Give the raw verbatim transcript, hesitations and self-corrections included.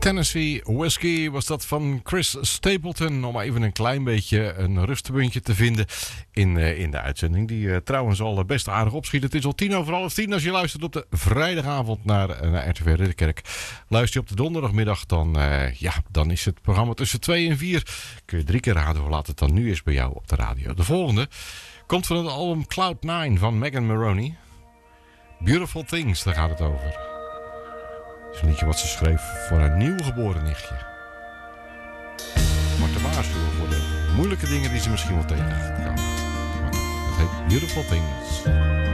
Tennessee Whiskey was dat van Chris Stapleton. Om even een klein beetje een rustpuntje te vinden in, uh, in de uitzending. Die uh, trouwens al best aardig opschiet. Het is al tien over half tien als je luistert op de vrijdagavond naar, uh, naar R T V Ridderkerk. Luister je op de donderdagmiddag, dan, uh, ja, dan is het programma tussen twee en vier. Kun je drie keer raden, laat het dan nu eens bij jou op de radio. De volgende komt van het album Cloud nine van Megan Maroney. Beautiful Things, daar gaat het over. Het is een liedje wat ze schreef voor haar nieuw geboren nichtje. Maar te waarschuwen voor de moeilijke dingen die ze misschien wel tegen gaat komen. Het heet Beautiful Things.